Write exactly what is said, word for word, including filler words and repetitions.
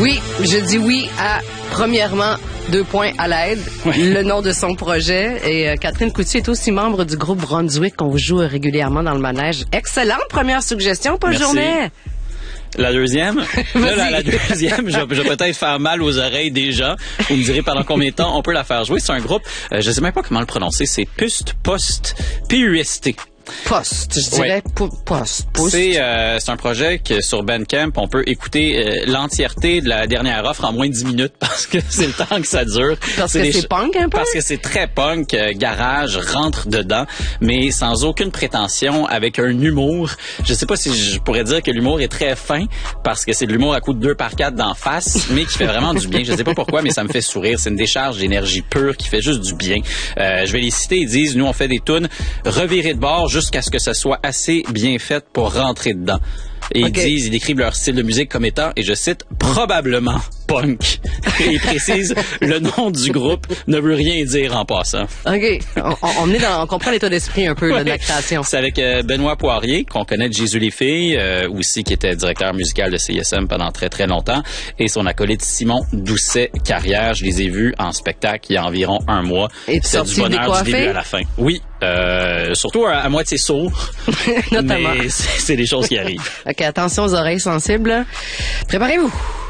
Oui, je dis oui à, premièrement, deux points à l'aide, oui. Le nom de son projet. Et euh, Catherine Coutu est aussi membre du groupe Brunswick qu'on joue régulièrement dans le manège. Excellente première suggestion, Paul Journet. La deuxième? Là, la, la deuxième, je, je vais peut-être faire mal aux oreilles des gens. Vous me direz pendant combien de temps on peut la faire jouer. C'est un groupe, euh, je sais même pas comment le prononcer, c'est Pust Post P U S T. Post, je dirais ouais. Post. C'est euh, c'est un projet que sur Bandcamp, on peut écouter euh, l'entièreté de la dernière offre en moins de dix minutes parce que c'est le temps que ça dure. Parce c'est que c'est ch- punk un peu? Parce que c'est très punk, euh, garage, rentre dedans, mais sans aucune prétention, avec un humour. Je sais pas si je pourrais dire que l'humour est très fin parce que c'est de l'humour à coup de deux par quatre d'en face, mais qui fait vraiment du bien. Je sais pas pourquoi, mais ça me fait sourire. C'est une décharge d'énergie pure qui fait juste du bien. Euh, je vais les citer. Ils disent, nous, on fait des tunes revirées de bord jusqu'à ce que ça soit assez bien fait pour rentrer dedans. Et okay. Ils disent, ils décrivent leur style de musique comme étant, et je cite, probablement punk. Et ils précisent, le nom du groupe ne veut rien dire en passant. OK. On, on, est dans, on comprend l'état d'esprit un peu ouais. là, de la création. C'est avec euh, Benoît Poirier, qu'on connaît de Jésus les filles, euh, aussi qui était directeur musical de C I S M pendant très très longtemps, et son acolyte Simon Doucet-Carrière. Je les ai vus en spectacle il y a environ un mois. Et tu sorti du bonheur du début à la fin. Oui. Euh, surtout à, à moitié sourd. Notamment. Mais c'est, c'est des choses qui arrivent. OK, attention aux oreilles sensibles. Préparez-vous.